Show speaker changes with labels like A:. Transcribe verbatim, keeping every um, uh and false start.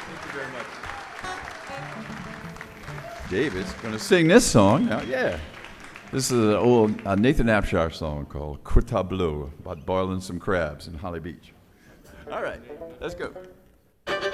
A: Thank you very much. David's going to sing this song. Now, yeah. This is an old uh, Nathan Abshire song called Coeur Tableau about boiling some crabs in Holly Beach. All right, let's go.